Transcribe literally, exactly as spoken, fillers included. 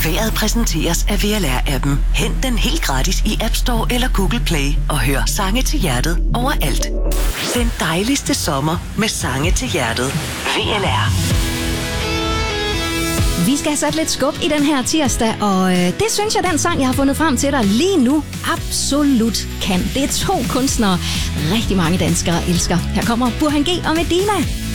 Vejret præsenteres af V L R-appen. Hent den helt gratis i App Store eller Google Play og hør sange til hjertet overalt. Den dejligste sommer med sange til hjertet. V L R. Vi skal have sat lidt skub i den her tirsdag, og øh, det synes jeg, den sang, jeg har fundet frem til dig lige nu, absolut kan. Det er to kunstnere, rigtig mange danskere elsker. Her kommer Burhan G og Medina.